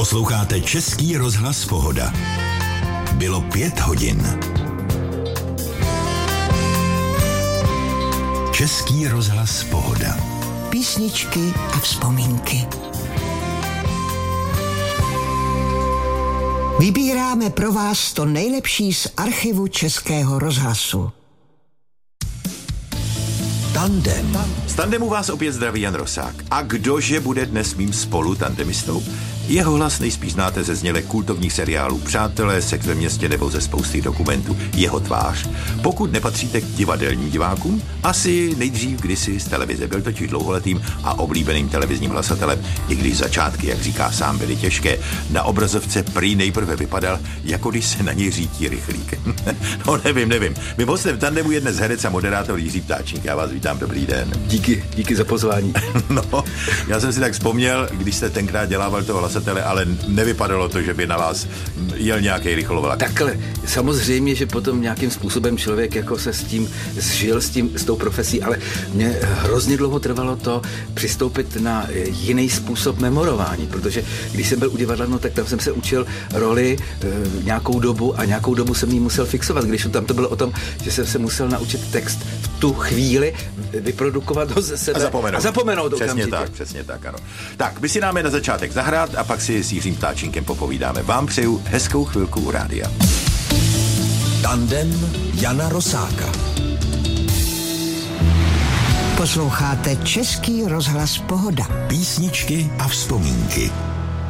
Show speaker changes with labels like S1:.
S1: Posloucháte Český rozhlas Pohoda. Bylo 5 hodin. Český rozhlas Pohoda.
S2: Písničky a vzpomínky. Vybíráme pro vás to nejlepší z archivu Českého rozhlasu.
S1: Tandem.
S3: Z Tandemu vás opět zdraví Jan Rosák. A kdože bude dnes mým spolu tandemistou? Jeho hlas nejspíš znáte ze znělek kultovních seriálů Přátelé, Sex ve městě nebo ze spousty dokumentů. Jeho tvář. Pokud nepatříte k divadelním divákům, asi nejdřív kdysi z televize. Byl totiž dlouholetým a oblíbeným televizním hlasatelem, i když začátky, jak říká sám, byly těžké. Na obrazovce prý nejprve vypadal, jako když se na něj řítí rychlík. No nevím. Mým hostem Tandemu je dnes herec a moderátor Jiří Ptáčník. Já vás vítám, dobrý den.
S4: Díky za pozvání.
S3: No, já jsem si tak vzpomněl, když jste tenkrát dělával toho hlasatele, ale nevypadalo to, že by na vás jel nějaký rychlovlak.
S4: Takhle, samozřejmě, že potom nějakým způsobem člověk jako se s tím zžil, s tou profesí, ale mě hrozně dlouho trvalo to přistoupit na jiný způsob memorování, protože když jsem byl u divadla, no, tak tam jsem se učil roli nějakou dobu a nějakou dobu jsem ji musel fixovat, když tam to bylo o tom, že jsem se musel naučit text v tu chvíli vyprodukovat ho ze sebe a zapomenout okamžitě.
S3: Přesně tak, ano. Tak, my si dáme na začátek zahrát a pak si s Jiřím Ptáčínkem popovídáme. Vám přeju hezkou chvilku u rádia.
S1: Tandem Jana Rosáka.
S2: Posloucháte Český rozhlas Pohoda.
S1: Písničky a vzpomínky.